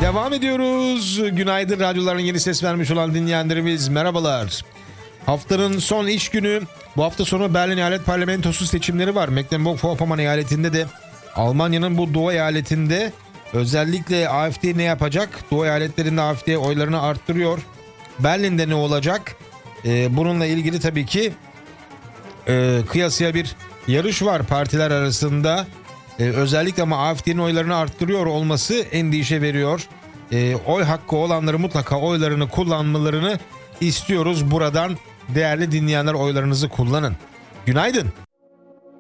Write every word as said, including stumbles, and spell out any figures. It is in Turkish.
Devam ediyoruz. Günaydın, radyoların yeni ses vermiş olan dinleyenlerimiz, merhabalar. Haftanın son iş günü. Bu hafta sonu Berlin Eyalet Parlamentosu seçimleri var. Mecklenburg-Vorpommern eyaletinde de, Almanya'nın bu doğu eyaletinde özellikle A F D ne yapacak? Doğu eyaletlerinde A F D oylarını arttırıyor. Berlin'de ne olacak? Ee, bununla ilgili tabii ki e, kıyasıya bir yarış var partiler arasında. Ee, özellikle ama A F D'nin oylarını arttırıyor olması endişe veriyor. Ee, oy hakkı olanları mutlaka oylarını kullanmalarını istiyoruz. Buradan değerli dinleyenler, oylarınızı kullanın. Günaydın.